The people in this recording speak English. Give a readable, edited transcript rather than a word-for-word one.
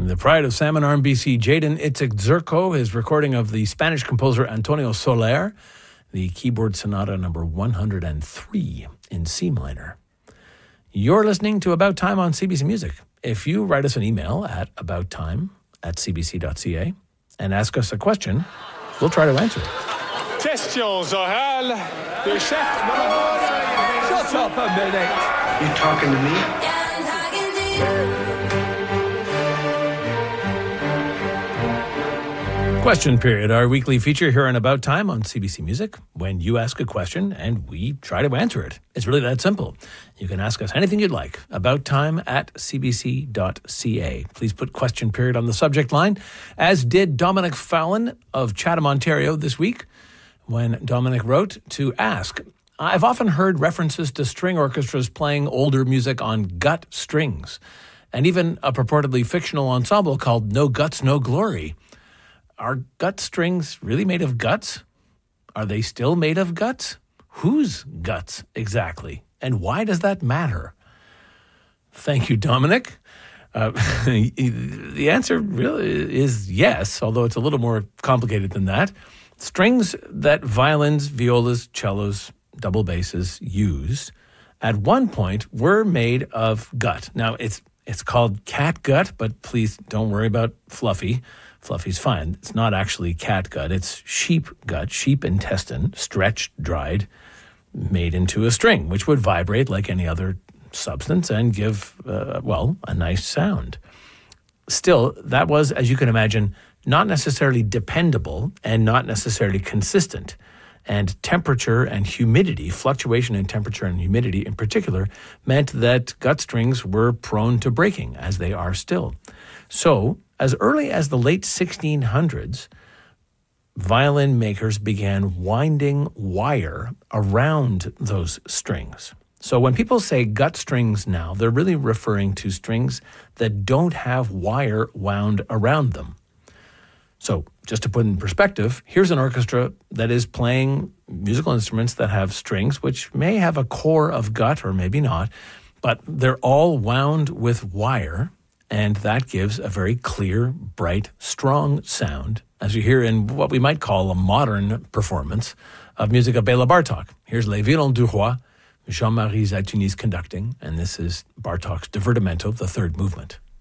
The pride of Salmon Arm, BC, Jaden Itzig-Zerko, his recording of the Spanish composer Antonio Soler, the keyboard sonata number 103 in C minor. You're listening to About Time on CBC Music. If you write us an email at abouttime@cbc.ca and ask us a question, we'll try to answer it. Questions orales de chef. Shut up a minute. You talking to me? Question Period, our weekly feature here on About Time on CBC Music, when you ask a question and we try to answer it. It's really that simple. You can ask us anything you'd like, abouttime@cbc.ca. Please put Question Period on the subject line, as did Dominic Fallon of Chatham, Ontario this week, when Dominic wrote to ask, I've often heard references to string orchestras playing older music on gut strings, and even a purportedly fictional ensemble called No Guts, No Glory. Are gut strings really made of guts? Are they still made of guts? Whose guts exactly? And why does that matter? Thank you, Dominic. The answer really is yes, although it's a little more complicated than that. Strings that violins, violas, cellos, double basses used at one point were made of gut. Now, it's called cat gut, but please don't worry about Fluffy. Fluffy's fine. It's not actually cat gut. It's sheep gut, sheep intestine, stretched, dried, made into a string, which would vibrate like any other substance and give, a nice sound. Still, that was, as you can imagine, not necessarily dependable and not necessarily consistent. And temperature and humidity, fluctuation in temperature and humidity in particular, meant that gut strings were prone to breaking, as they are still. So, as early as the late 1600s, violin makers began winding wire around those strings. So when people say gut strings now, they're really referring to strings that don't have wire wound around them. So just to put in perspective, here's an orchestra that is playing musical instruments that have strings, which may have a core of gut or maybe not, but they're all wound with wire. And that gives a very clear, bright, strong sound, as you hear in what we might call a modern performance of music of Béla Bartók. Here's Les Violons du Roi, Jean-Marie Zaytouni's conducting, and this is Bartók's Divertimento, the third movement.